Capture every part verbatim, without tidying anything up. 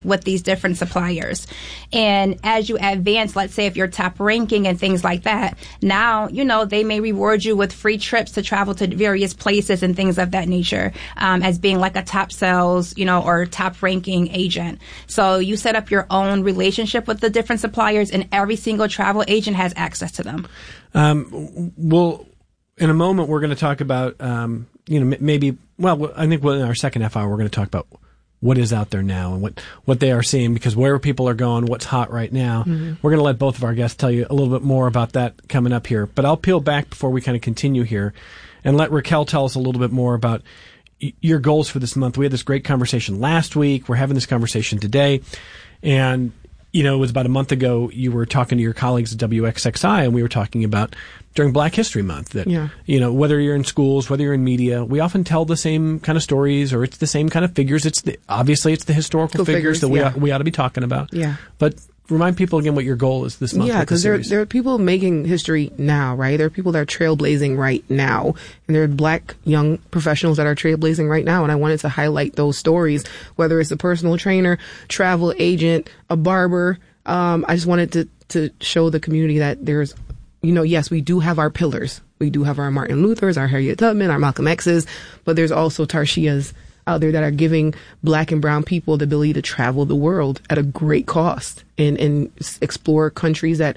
with these different suppliers. And as you advance, let's say if you're top ranking and things like that, now, you know, they may reward you with free trips to travel to various places and things of that nature, um, as being like a top sales, you know, or top ranking agent. So you set up your own relationship with the different suppliers, and every single travel agent has access to them. Um, well, in a moment, we're going to talk about, um, you know, maybe, well, I think in our second half hour, we're going to talk about what is out there now and what, what they are seeing, because where people are going, what's hot right now. Mm-hmm. We're going to let both of our guests tell you a little bit more about that coming up here. But I'll peel back before we kind of continue here and let Raquel tell us a little bit more about y- your goals for this month. We had this great conversation last week. We're having this conversation today. And, you know, it was about a month ago you were talking to your colleagues at W X X I, and we were talking about during Black History Month that, yeah. you know, whether you're in schools, whether you're in media, we often tell the same kind of stories, or it's the same kind of figures. It's the, obviously it's the historical figures, figures that we yeah. ought, we ought to be talking about. Yeah. But remind people again what your goal is this month. Yeah, because there, there are people making history now, right? There are people that are trailblazing right now. And there are Black young professionals that are trailblazing right now. And I wanted to highlight those stories, whether it's a personal trainer, travel agent, a barber. Um, I just wanted to, to show the community that there's, you know, yes, we do have our pillars. We do have our Martin Luthers, our Harriet Tubman, our Malcolm X's, but there's also Tarshias out there that are giving Black and brown people the ability to travel the world at a great cost and, and explore countries that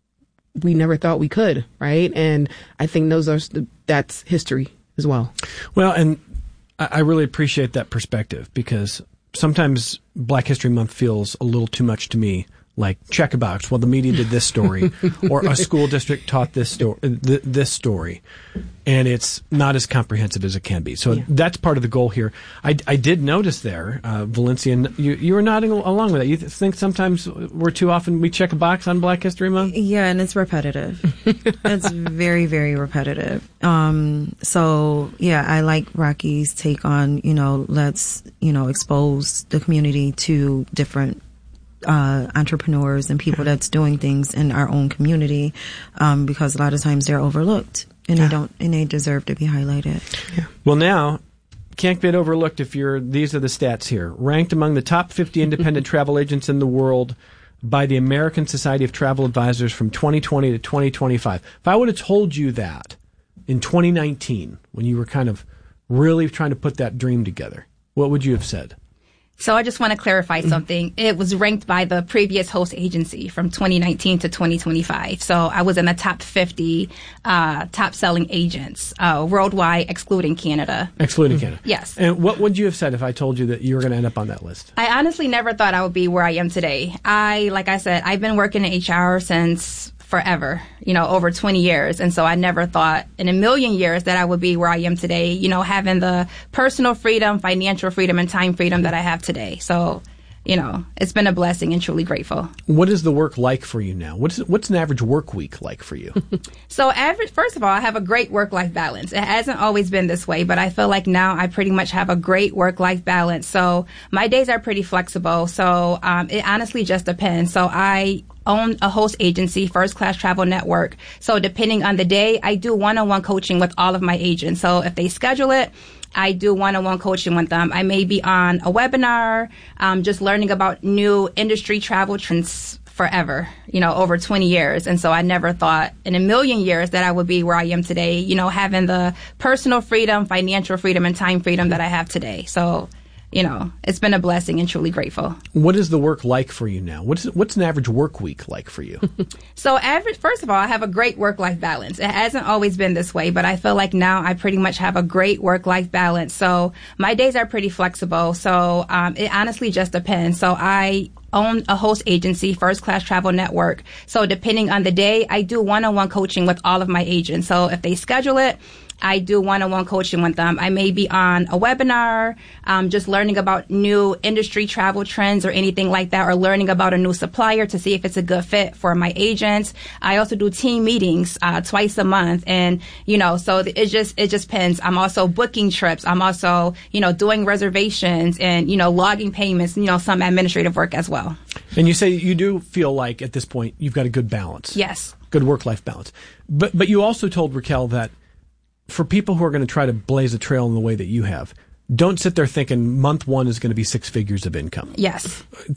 we never thought we could, right? And I think those are that's history as well. Well, and I really appreciate that perspective, because sometimes Black History Month feels a little too much to me. Like, check a box. Well, the media did this story, or a school district taught this story, th- this story, and it's not as comprehensive as it can be. So yeah. that's part of the goal here. I, I did notice there, uh, Valencia, you, you were nodding along with that. You th- think sometimes we're too often we check a box on Black History Month? Yeah, and it's repetitive. It's very, very repetitive. Um, so yeah, I like Rocky's take on, you know, let's, you know, expose the community to different uh entrepreneurs and people that's doing things in our own community, um because a lot of times they're overlooked and yeah. they don't and they deserve to be highlighted. Yeah. Well, now can't get overlooked if you're these are the stats here. Ranked among the top fifty independent travel agents in the world by the American Society of Travel Advisors from twenty twenty to twenty twenty-five. If I would have told you that in twenty nineteen, when you were kind of really trying to put that dream together, what would you have said? So I just want to clarify something. It was ranked by the previous host agency from twenty nineteen to twenty twenty-five. So I was in the top fifty uh, top-selling agents uh, worldwide, excluding Canada. Excluding mm-hmm. Canada. Yes. And what would you have said if I told you that you were going to end up on that list? I honestly never thought I would be where I am today. I, like I said, I've been working in H R since forever, you know, over twenty years. And so I never thought in a million years that I would be where I am today, you know, having the personal freedom, financial freedom, and time freedom that I have today. So, you know, it's been a blessing and truly grateful. What is the work like for you now? What's what's an average work week like for you? So average, first of all, I have a great work-life balance. It hasn't always been this way, but I feel like now I pretty much have a great work-life balance. So my days are pretty flexible. So um, it honestly just depends. So I own a host agency, First Class Travel Network. So depending on the day, I do one-on-one coaching with all of my agents. So if they schedule it, I do one-on-one coaching with them. I may be on a webinar, um, just learning about new industry travel trends forever, you know, over twenty years. And so I never thought in a million years that I would be where I am today, you know, having the personal freedom, financial freedom, and time freedom that I have today. So, you know, it's been a blessing and truly grateful. What is the work like for you now? What's what's an average work week like for you? So average, first of all, I have a great work-life balance. It hasn't always been this way, but I feel like now I pretty much have a great work-life balance. So my days are pretty flexible. So um, it honestly just depends. So I own a host agency, First Class Travel Network. So depending on the day, I do one-on-one coaching with all of my agents. So if they schedule it, I do one-on-one coaching with them. I may be on a webinar, um, just learning about new industry travel trends or anything like that, or learning about a new supplier to see if it's a good fit for my agents. I also do team meetings uh, twice a month, and you know, so it just it just depends. I'm also booking trips. I'm also you know doing reservations and you know logging payments. You know, some administrative work as well. And you say you do feel like at this point you've got a good balance. Yes. Good work-life balance. But but you also told Raquel that for people who are going to try to blaze a trail in the way that you have, don't sit there thinking month one is going to be six figures of income. Yes.